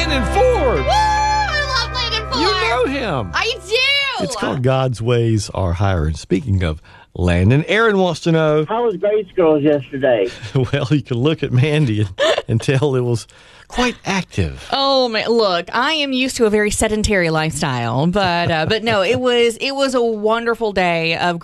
Landon Forbes. Woo! I love Landon Forbes. You know him. I do. It's called God's Ways Are Higher. And speaking of Landon, Aaron wants to know. How was Grade Schools yesterday? Well, you can look at Mandy and tell it was quite active. Oh man, look, I am used to a very sedentary lifestyle, but no, it was a wonderful day of